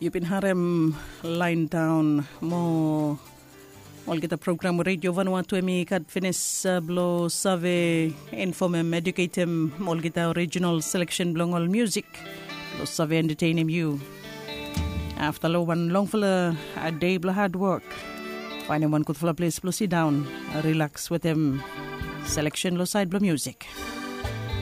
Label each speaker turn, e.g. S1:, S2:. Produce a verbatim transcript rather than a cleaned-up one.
S1: You've been harem line down mo all get a program radio Vanuatu emi kad finis uh, blo save informem educatem all get a original selection blong all music blo save entertain you after low one long for a day blo hard work find one good for a place blo sit down relax with them selection lo side blo music.